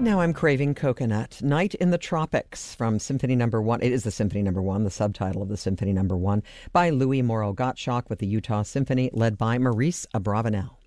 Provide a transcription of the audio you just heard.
Now I'm craving coconut. Night in the Tropics from Symphony Number 1. It is the Symphony Number 1, the subtitle of the Symphony Number 1, by Louis Moreau Gottschalk with the Utah Symphony, led by Maurice Abravanel.